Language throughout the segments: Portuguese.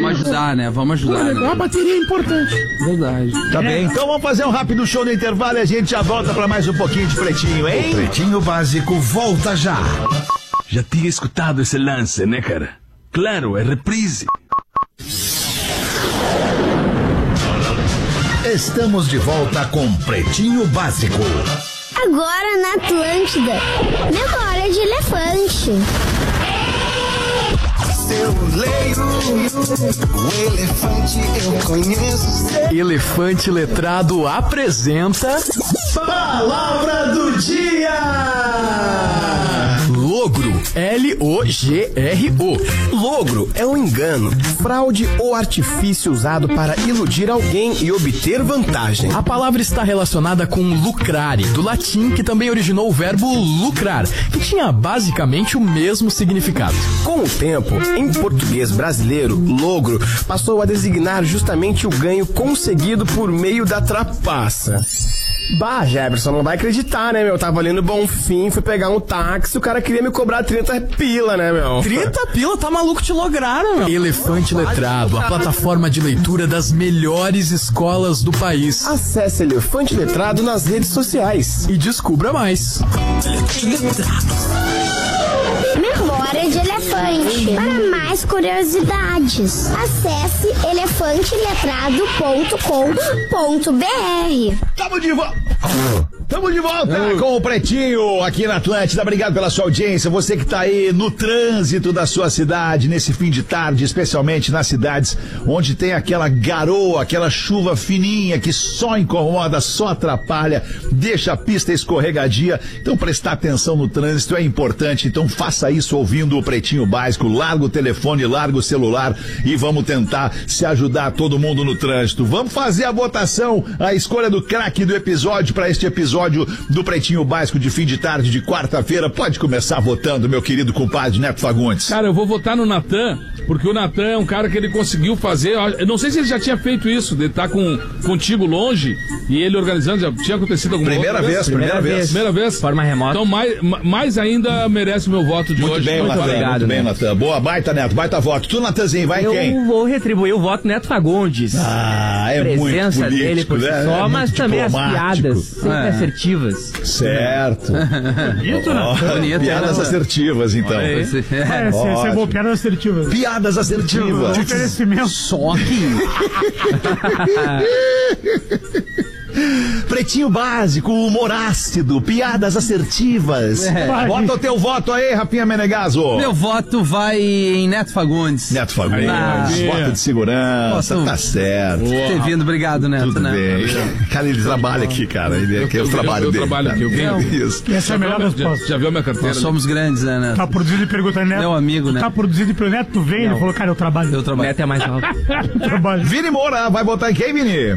Vamos ajudar, né? Vamos ajudar. Legal, a bateria é importante. Verdade. Tá bem, então vamos fazer um rápido show no intervalo e a gente já volta pra mais um pouquinho de Pretinho, hein? O Pretinho Básico volta já. Já tinha escutado esse lance, né, cara? Claro, é reprise. Estamos de volta com Pretinho Básico. Agora na Atlântida, memória de elefante. Seu leiro, o elefante eu conheço. Elefante Letrado apresenta Palavra do Dia! Logro. L-O-G-R-O. Logro é um engano, fraude ou artifício usado para iludir alguém e obter vantagem. A palavra está relacionada com lucrare, do latim, que também originou o verbo lucrar, que tinha basicamente o mesmo significado. Com o tempo, em português brasileiro, logro passou a designar justamente o ganho conseguido por meio da trapaça. Bah, Jefferson, não vai acreditar, né, meu? Tava ali no Bonfim, fui pegar um táxi, o cara queria me cobrar 30 pila, né, meu? 30 pila? Tá maluco, te lograram, meu. Elefante Letrado, a plataforma de leitura das melhores escolas do país. Acesse Elefante Letrado nas redes sociais e descubra mais. Memória de elefante. Para mais curiosidades, acesse elefanteletrado.com.br. Tamo de volta com o Pretinho aqui na Atlântida. Obrigado pela sua audiência. Você que tá aí no trânsito da sua cidade, nesse fim de tarde, especialmente nas cidades onde tem aquela garoa, aquela chuva fininha que só incomoda, só atrapalha, deixa a pista escorregadia. Então prestar atenção no trânsito é importante. Então faça isso ouvindo o Pretinho Básico. Larga o telefone, larga o celular e vamos tentar se ajudar todo mundo no trânsito. Vamos fazer a votação, a escolha do craque do episódio para este episódio do Pretinho Básico de fim de tarde de quarta-feira. Pode começar votando, meu querido compadre Neto Fagundes. Cara, eu vou votar no Natan, porque o Natan é um cara que ele conseguiu fazer. Eu não sei se ele já tinha feito isso, de estar contigo longe e ele organizando. Já tinha acontecido alguma Primeira vez. Primeira vez. Forma remota. Então, mais ainda merece o meu voto de muito hoje. Bem, muito Natan, obrigado, muito bem, Natan. Boa, baita, Neto, baita voto. Tu, Natanzinho, vai eu quem? Eu vou retribuir o voto Neto Fagundes. É presença muito político, dele por si né? só, mas também as piadas sempre assertivas. Certo. Piadas assertivas, então. Você é piadas assertivas. Piadas assertivas. Oferecimento. Só que... Pretinho Básico, humor ácido, piadas assertivas. Bota o teu voto aí, Rafinha Menegaso. Meu voto vai em Neto Fagundes. Neto Fagundes, voto de segurança, tá certo. Ter vindo, obrigado, Neto. Tudo bem. Cara, ele trabalha aqui, cara. Ele quer o trabalho dele. Eu trabalho aqui, eu venho. Isso. Essa é a melhor resposta. Já viu a minha carteira? Nós somos grandes, né, Neto? Tá produzido e pergunta, Neto. Meu amigo, né? Tá produzido pelo Neto, tu vem? Ele falou, cara, eu trabalho. Neto é mais alto. Vini Moura, vai votar em quem, Vini?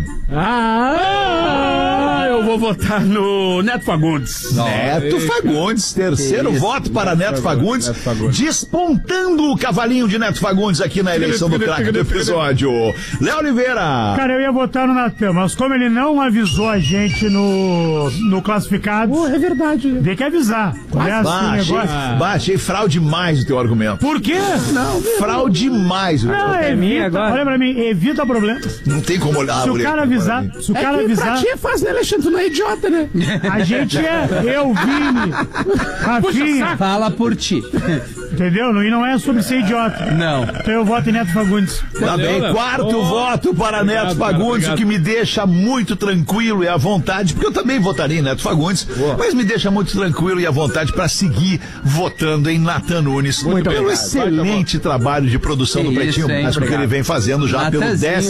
Eu vou votar no Neto Fagundes. Neto Fagundes, terceiro voto para Neto Fagundes, despontando o cavalinho de Neto Fagundes aqui na eleição do craque do episódio. Léo Oliveira. Cara, eu ia votar no Natan, mas como ele não avisou a gente no classificado... é verdade. Tem que avisar. Achei fraude demais o teu argumento. Por quê? Não, fraude demais. Não, evita, olha pra mim, evita problemas. Não tem como olhar. Se o cara avisar... Pra ti é fácil, né, Alexandre? Tu não é idiota, né? A gente eu, Vini, Rafinha. Fala por ti. Entendeu? E não é sobre ser idiota. Não. Então eu voto em Neto Fagundes. Tá bem, quarto voto para Neto Fagundes, o que me deixa muito tranquilo e à vontade, porque eu também votaria em Neto Fagundes, mas me deixa muito tranquilo e à vontade para seguir votando em Natan Nunes, pelo excelente trabalho de produção do Pretinho Básico que ele vem fazendo já pelo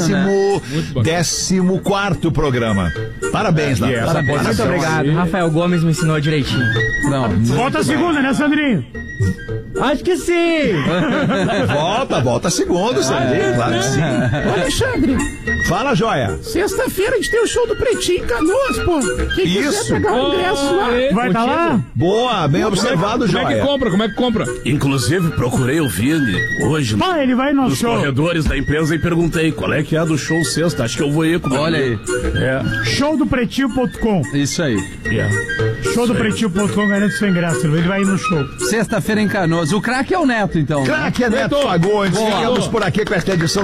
14º programa. Parabéns, Natan. Parabéns. Muito obrigado. Rafael Gomes me ensinou direitinho. Volta a segunda, né, Sandrinho? Acho que sim. Volta a segunda, Sandrinho. Claro que sim. Ô, Alexandre. Fala, joia. Sexta-feira a gente tem o show do Pretinho em Canoas, pô. Quem quiser pegar o ingresso lá. Vai estar lá? Boa, bem observado, joia. Como é que compra? Inclusive, procurei o Vini hoje ele vai no nos show. corredores da empresa e perguntei qual é que é a do show sexta. Acho que eu vou ir com Olha aí. Showdopretinho.com. Isso aí. Showdopretinho.com, garante seu ingresso. Ele vai ir no show. Sexta-feira em Canoas. O craque é o Neto, então. Craque é Neto Fagundes. Ficamos por aqui com esta edição